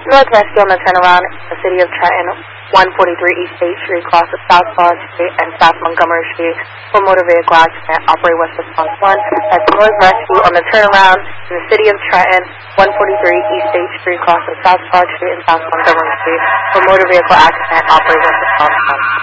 North Rescue on the turnaround in the city of Trenton, 143 East State Street, cross of South Broad Street and South Montgomery Street for motor vehicle accident. Operate West Response 1. That's North Rescue on the turnaround in the city of Trenton, 143 East State Street, cross of South Broad Street and South Montgomery Street for motor vehicle accident. Operate West Response 1.